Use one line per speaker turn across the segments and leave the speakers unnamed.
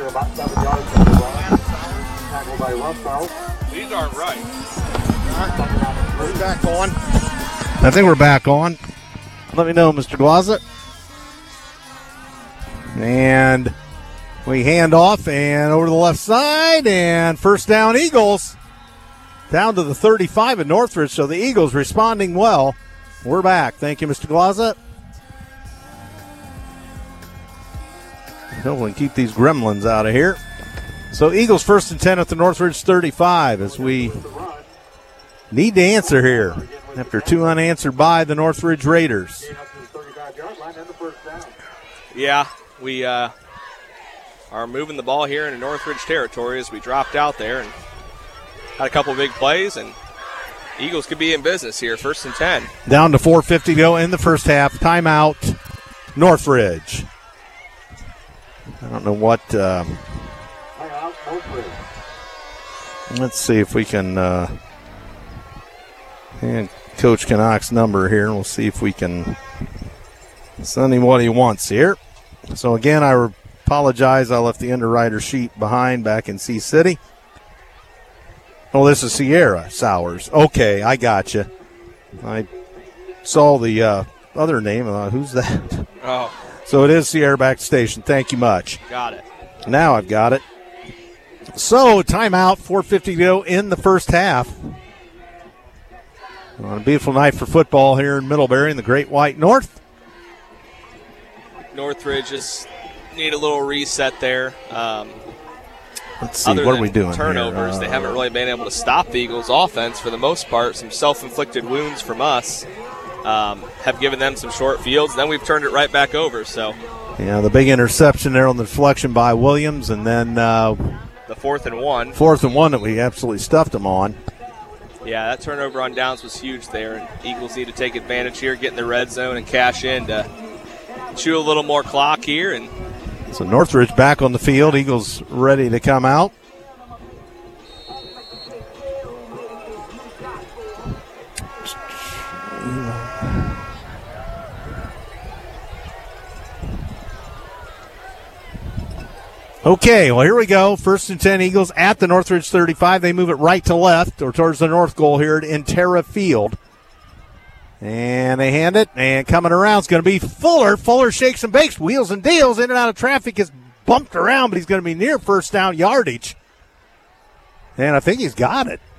about 7 yards from the run. Tackled by Russell.
These aren't right.
We're back on. I think we're back on. Let me know, Mr. Glazett. And we hand off and over to the left side, and first down Eagles. Down to the 35 at Northridge, so the Eagles responding well. We're back. Thank you, Mr. Glazett. Hopefully keep these gremlins out of here. So Eagles 1st and 10 at the Northridge 35 as we need to answer here after 2 unanswered by the Northridge Raiders.
Yeah, we are moving the ball here into Northridge territory as we dropped out there and had a couple big plays, and Eagles could be in business here, 1st and 10.
Down to 4:50 to go in the first half. Timeout, Northridge. I don't know what. Let's see if we can and Coach Canuck's number here, and we'll see if we can send him what he wants here. So again, I apologize. I left the underwriter sheet behind back in Sea City. Oh, this is Sierra Sowers. Okay, I got you. I saw the other name. Who's that?
Oh.
So it is Sierra back station. Thank you much.
Got it.
Now I've got it. So timeout, 4:50 to go in the first half. On a beautiful night for football here in Middlebury in the Great White North.
Northridge just need a little reset there.
Let's see, what are we doing
turnovers,
here?
They haven't really been able to stop the Eagles' offense for the most part. Some self-inflicted wounds from us have given them some short fields. Then we've turned it right back over. So,
yeah, the big interception there on the deflection by Williams, and then
the 4th and 1.
4th and 1 that we absolutely stuffed them on.
Yeah, that turnover on downs was huge there, and Eagles need to take advantage here, get in the red zone, and cash in to chew a little more clock here. And
so Northridge back on the field. Eagles ready to come out. Okay, well, here we go. 1st and 10 Eagles at the Northridge 35. They move it right to left or towards the north goal here at Intera Field. And they hand it, and coming around is going to be Fuller. Fuller shakes and bakes, wheels and deals, in and out of traffic, is bumped around, but he's going to be near first down yardage. And I think he's got it.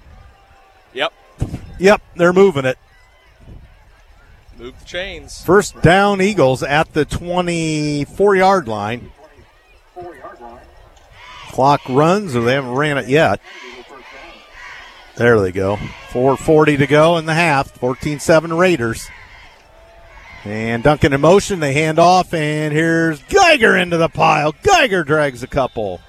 Yep, they're moving it.
Move the chains.
First down Eagles at the 24-yard line. Clock runs, or they haven't ran it yet. There they go. 4:40 to go in the half. 14-7 Raiders. And Duncan in motion. They hand off, and here's Geiger into the pile. Geiger drags a couple.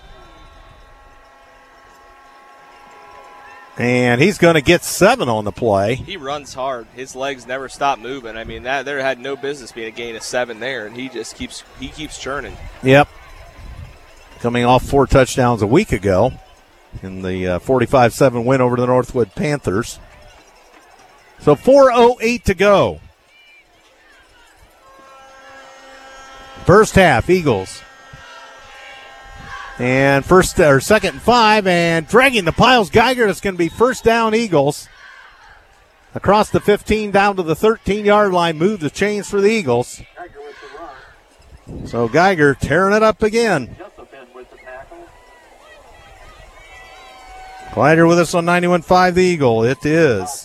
And he's going to get 7 on the play.
He runs hard. His legs never stop moving. I mean, that there had no business being a gain of 7 there, and he just keeps churning.
Yep. Coming off 4 touchdowns a week ago in the 45-7 win over the Northwood Panthers. So 4:08 to go. First half, Eagles. And 2nd and 5, and dragging the piles, Geiger. That's going to be first down, Eagles. Across the 15 down to the 13-yard line, move the chains for the Eagles. So Geiger tearing it up again. Glider with us on 91.5 The Eagle. It is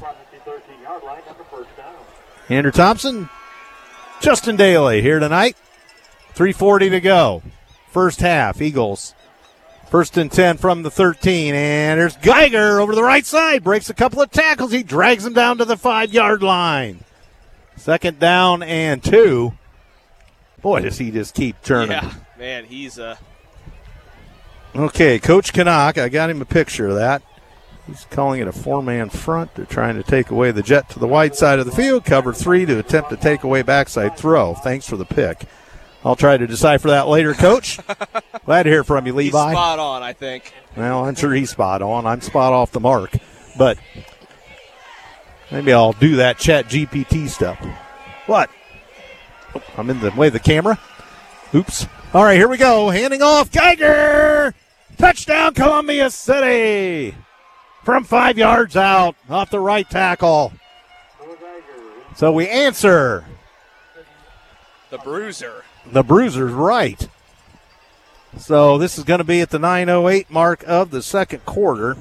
Andrew Thompson, Justin Daly here tonight. 3:40 to go. First half, Eagles. 1st and 10 from the 13. And there's Geiger over the right side. Breaks a couple of tackles. He drags him down to the 5-yard line. 2nd down and 2. Boy, does he just keep turning.
Yeah, man, he's
Okay, Coach Canuck, I got him a picture of that. He's calling it a 4-man front. They're trying to take away the jet to the wide side of the field. Cover 3 to attempt to take away backside throw. Thanks for the pick. I'll try to decipher that later, Coach. Glad to hear from you, Levi.
He's spot on, I think.
Well, I'm sure he's spot on. I'm spot off the mark. But maybe I'll do that Chat GPT stuff. What? I'm in the way of the camera. Oops. All right, here we go. Handing off. Geiger. Touchdown, Columbia City. From 5 yards out, off the right tackle. So we answer.
The Bruiser.
The Bruiser's right. So this is going to be at the 9:08 mark of the second quarter.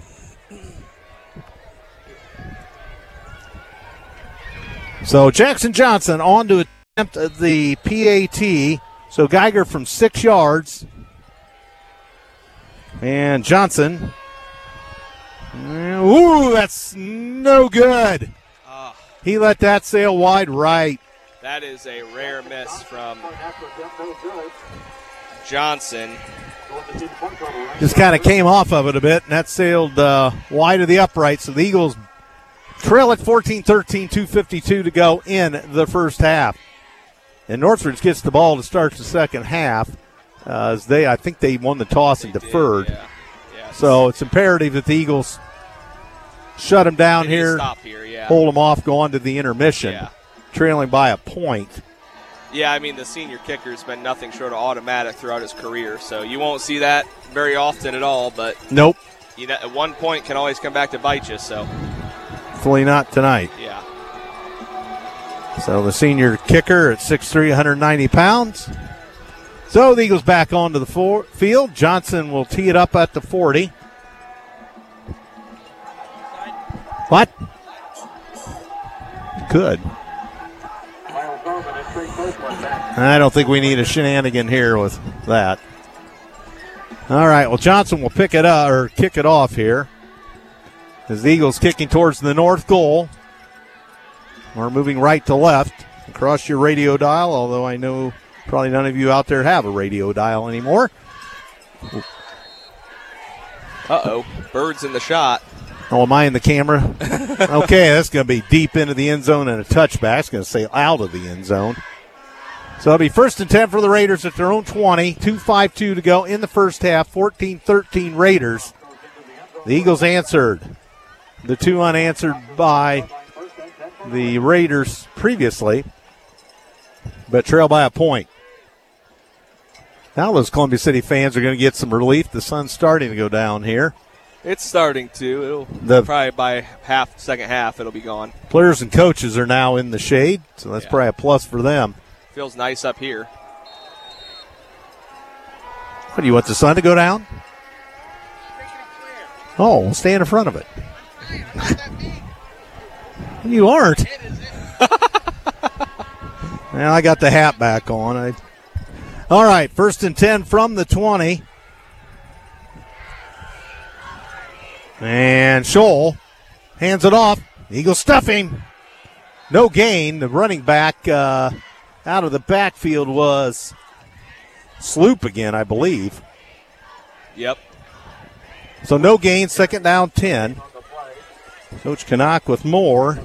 So Jackson Johnson on to attempt the PAT. So Geiger from 6 yards. And Johnson. Ooh, that's no good. He let that sail wide right.
That is a rare miss from Johnson.
Just kind of came off of it a bit, and that sailed wide of the upright. So the Eagles trail at 14-13, 2:52 to go in the first half. And Northridge gets the ball to start the second half. As I think they won the toss and deferred.
Yeah,
so it's imperative that the Eagles shut them down here,
stop here,
hold them off, go on to the intermission,
Yeah.
trailing by a point.
Yeah, I mean, the senior kicker's been nothing short of automatic throughout his career, so you won't see that very often at all, but
Nope,
at one point can always come back to bite you, so
hopefully not tonight.
yeah.
So the senior kicker at 6'3", 190 pounds. So the Eagles back onto the field. Johnson will tee it up at the 40. What? Good. I don't think we need a shenanigan here with that. All right, well, Johnson will pick it up or kick it off here. As the Eagles kicking towards the north goal. We're moving right to left across your radio dial, although I know probably none of you out there have a radio dial anymore.
Uh-oh, Bird's in the shot.
Oh, am I in the camera? Okay, that's going to be deep into the end zone and a touchback. It's going to say out of the end zone. So it'll be 1st and 10 for the Raiders at their own 20. 2:52 to go in the first half. 14-13 Raiders. The Eagles answered. The two unanswered by the Raiders previously, but trail by a point. Now those Columbia City fans are going to get some relief. The sun's starting to go down here.
It's starting to. It'll probably by second half, it'll be gone.
Players and coaches are now in the shade, so that's probably a plus for them.
Feels nice up here.
What, do you want the sun to go down? Oh, we'll stay in front of it. You aren't. Well, I got the hat back on. All right, 1st and 10 from the 20. And Scholl hands it off. Eagles stuff him. No gain. The running back out of the backfield was Sloop again, I believe.
Yep.
So no gain, 2nd down, 10. Coach Canuck with more.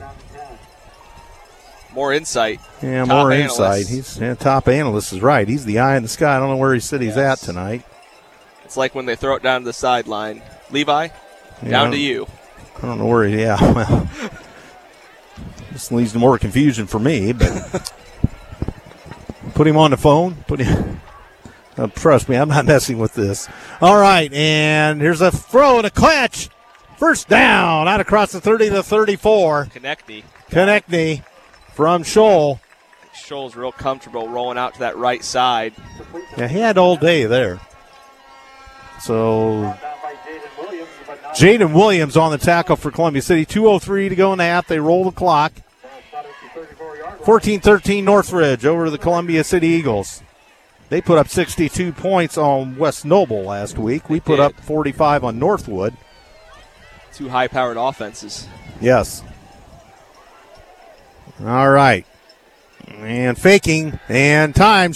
More insight.
Yeah,
Top
more
analyst.
insight. He's top analyst is right. He's the eye in the sky. I don't know where he said he's at tonight.
It's like when they throw it down to the sideline. Levi, down to you.
I don't know where well, this leads to more confusion for me, but put him on the phone. Trust me, I'm not messing with this. All right, and here's a throw and a catch. 1st down, out across the 30 to 34. Konechny from Scholl.
Scholl's real comfortable rolling out to that right side.
Yeah, he had all day there. So Jaden Williams on the tackle for Columbia City. 2:03 to go in the half. They roll the clock. 14-13 Northridge over the Columbia City Eagles. They put up 62 points on West Noble last week. We put up 45 on Northwood.
Two high-powered offenses.
Yes. All right. And faking, and time.